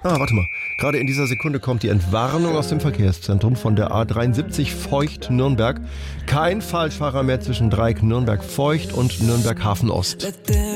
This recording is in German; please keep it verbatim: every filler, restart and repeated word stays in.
Ah, warte mal. Gerade in dieser Sekunde kommt die Entwarnung aus dem Verkehrszentrum von der A dreiundsiebzig Feucht-Nürnberg. Kein Falschfahrer mehr zwischen Dreieck Nürnberg-Feucht und Nürnberg-Hafen-Ost.